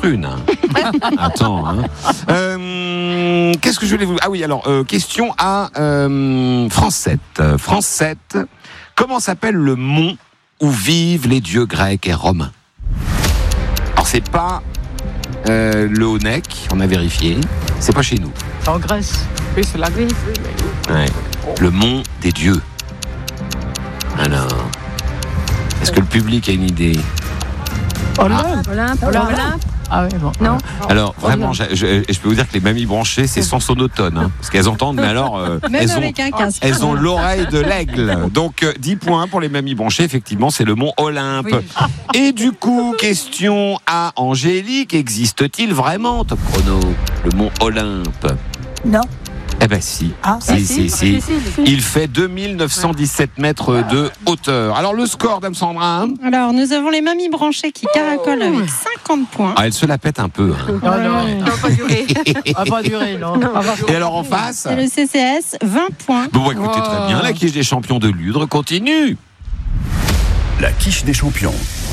une. Attends. Qu'est-ce que je voulais vous... Ah oui, alors, question à France 7. France 7, comment s'appelle le mont où vivent les dieux grecs et romains? Alors, c'est pas le Honeck, on a vérifié. C'est pas chez nous. En Grèce. Oui, c'est la Grèce. Ouais. Le mont des dieux. Alors, est-ce que le public a une idée? Olympe. Olympe. Ah oui, bon. Non. Alors, vraiment, je peux vous dire que les mamies branchées, c'est sans sonotone. Hein, parce qu'elles entendent, mais alors, Même avec un casque. elles ont l'oreille de l'aigle. Donc, 10 points pour les mamies branchées. Effectivement, c'est le mont Olympe. Oui. Et du coup, question à Angélique. Existe-t-il vraiment, Top Chrono, le mont Olympe? Non. Eh ben si. Ah, Si. Il fait 2917 mètres de hauteur. Alors, le score, Dame Sandra? Alors, nous avons les mamies branchées qui caracolent avec 50 points. Ah, elle se la pète un peu. Hein. Ah non, Ça va pas durer. ça va pas durer, non. Et alors, en face? C'est le CCS, 20 points. Bon, écoutez, très bien. La quiche des champions de Ludre continue. La quiche des champions.